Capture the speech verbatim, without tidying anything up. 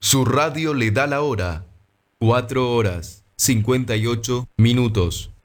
Su radio le da la hora. Cuatro horas, cincuenta y ocho minutos.